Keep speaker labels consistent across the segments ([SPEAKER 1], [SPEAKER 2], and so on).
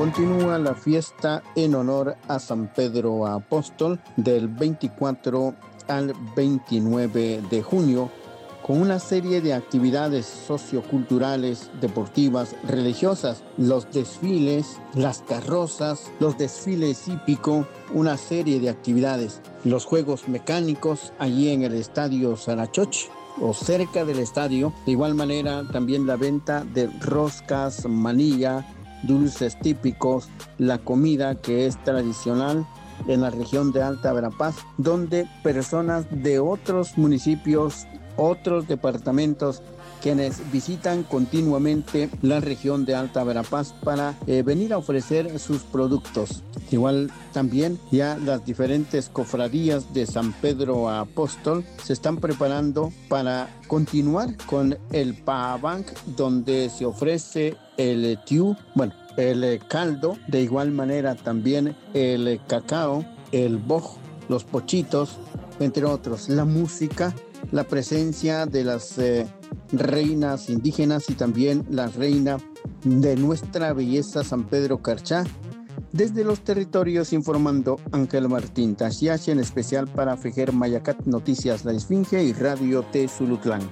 [SPEAKER 1] Continúa la fiesta en honor a San Pedro Apóstol del 24 al 29 de junio, con una serie de actividades socioculturales, deportivas, religiosas, los desfiles, las carrozas, los desfiles hípicos, una serie de actividades, los juegos mecánicos allí en el Estadio Sarachoch o cerca del estadio. De igual manera también la venta de roscas, manilla, dulces típicos, la comida que es tradicional en la región de Alta Verapaz, donde personas de otros municipios, otros departamentos, quienes visitan continuamente la región de Alta Verapaz para venir a ofrecer sus productos. Igual también ya las diferentes cofradías de San Pedro Apóstol se están preparando para continuar con el Pahabank, donde se ofrece el tiu, el caldo, de igual manera también el cacao, el boj, los pochitos, entre otros, la música, la presencia de las reinas indígenas y también la reina de nuestra belleza San Pedro Carchá. Desde los territorios informando Ángel Martín Tashiache, en especial para Fejer Mayacat, Noticias La Esfinge y Radio T Zulutlán.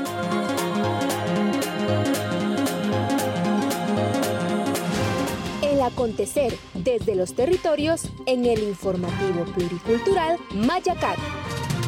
[SPEAKER 2] El acontecer desde los territorios en el informativo pluricultural Mayacat.